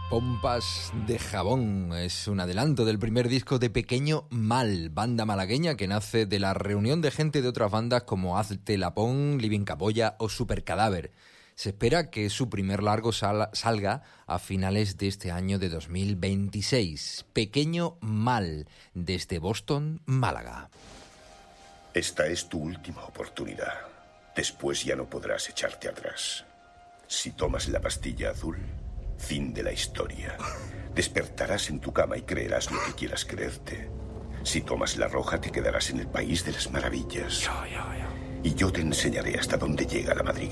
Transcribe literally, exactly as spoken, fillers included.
Pompas de jabón es un adelanto del primer disco de Pequeño Mal, banda malagueña que nace de la reunión de gente de otras bandas como Hazte Lapón, Living Caboya o Super Cadáver. Se espera que su primer largo sal- salga a finales de este año de dos mil veintiséis. Pequeño Mal, desde Boston, Málaga. Esta es tu última oportunidad. Después ya no podrás echarte atrás. Si tomas la pastilla azul, fin de la historia. Despertarás en tu cama y creerás lo que quieras creerte. Si tomas la roja, te quedarás en el país de las maravillas. Y yo te enseñaré hasta dónde llega la madriguera.